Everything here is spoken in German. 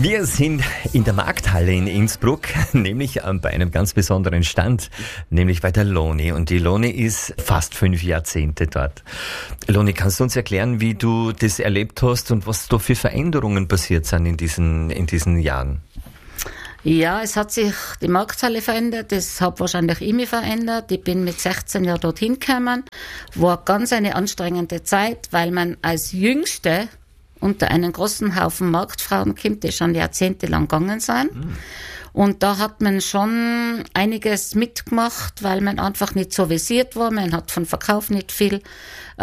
Wir sind in der Markthalle in Innsbruck, nämlich bei einem ganz besonderen Stand, nämlich bei der Loni. Und die Loni ist fast 5 Jahrzehnte dort. Loni, kannst du uns erklären, wie du das erlebt hast und was da für Veränderungen passiert sind in diesen Jahren? Ja, es hat sich die Markthalle verändert, das hat wahrscheinlich ich mich verändert. Ich bin mit 16 Jahren dorthin gekommen, war ganz eine anstrengende Zeit, weil man als Jüngste unter einen großen Haufen Marktfrauen kommt, die schon jahrzehntelang gegangen sind. Und da hat man schon einiges mitgemacht, weil man einfach nicht so visiert war. Man hat von Verkauf nicht viel